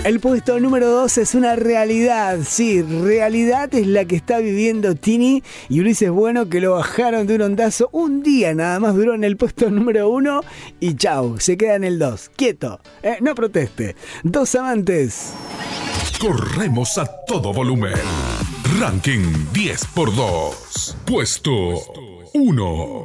El puesto número 2 es una realidad. Sí, realidad es la que está viviendo Tini y Ulises Bueno, que lo bajaron de un ondazo. Un día nada más duró en el puesto número 1 y chau, se queda en el 2. Quieto, no proteste. Dos amantes. Corremos a todo volumen. Ranking 10x2. Puesto 1.